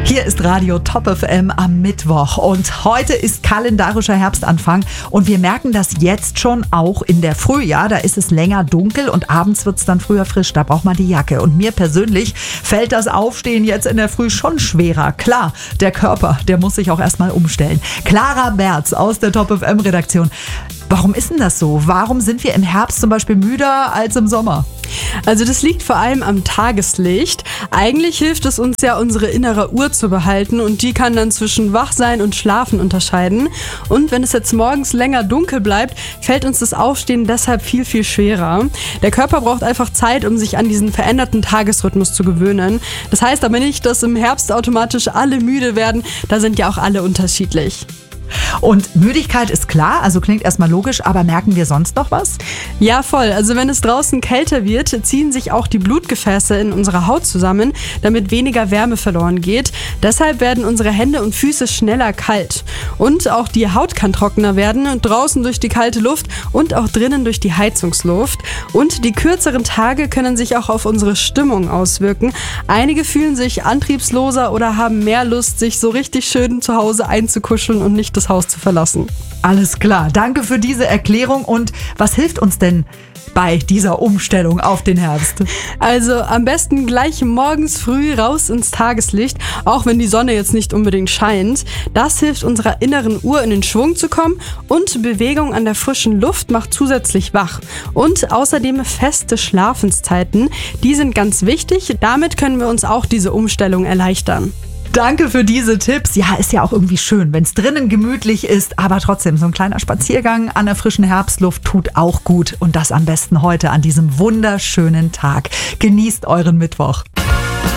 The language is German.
Hier ist Radio Top FM am Mittwoch und heute ist kalendarischer Herbstanfang und wir merken das jetzt schon auch in der Früh. Ja, da ist es länger dunkel und abends wird es dann früher frisch. Da braucht man die Jacke. Und mir persönlich fällt das Aufstehen jetzt in der Früh schon schwerer. Klar, der Körper, der muss sich auch erstmal umstellen. Clara Berz aus der Top FM Redaktion. Warum ist denn das so? Warum sind wir im Herbst zum Beispiel müder als im Sommer? Also das liegt vor allem am Tageslicht. Eigentlich hilft es uns ja, unsere innere Uhr zu behalten und die kann dann zwischen Wachsein und Schlafen unterscheiden. Und wenn es jetzt morgens länger dunkel bleibt, fällt uns das Aufstehen deshalb viel, viel schwerer. Der Körper braucht einfach Zeit, um sich an diesen veränderten Tagesrhythmus zu gewöhnen. Das heißt aber nicht, dass im Herbst automatisch alle müde werden. Da sind ja auch alle unterschiedlich. Und Müdigkeit ist klar, also klingt erstmal logisch, aber merken wir sonst noch was? Ja, voll. Also wenn es draußen kälter wird, ziehen sich auch die Blutgefäße in unserer Haut zusammen, damit weniger Wärme verloren geht. Deshalb werden unsere Hände und Füße schneller kalt. Und auch die Haut kann trockener werden, draußen durch die kalte Luft und auch drinnen durch die Heizungsluft. Und die kürzeren Tage können sich auch auf unsere Stimmung auswirken. Einige fühlen sich antriebsloser oder haben mehr Lust, sich so richtig schön zu Hause einzukuscheln und nicht das Haus zu verlassen. Alles klar, danke für diese Erklärung. Und was hilft uns denn bei dieser Umstellung auf den Herbst? Also am besten gleich morgens früh raus ins Tageslicht, auch wenn die Sonne jetzt nicht unbedingt scheint. Das hilft unserer inneren Uhr in den Schwung zu kommen und Bewegung an der frischen Luft macht zusätzlich wach. Und außerdem feste Schlafenszeiten, die sind ganz wichtig. Damit können wir uns auch diese Umstellung erleichtern. Danke für diese Tipps. Ja, ist ja auch irgendwie schön, wenn es drinnen gemütlich ist, aber trotzdem so ein kleiner Spaziergang an der frischen Herbstluft tut auch gut und das am besten heute an diesem wunderschönen Tag. Genießt euren Mittwoch.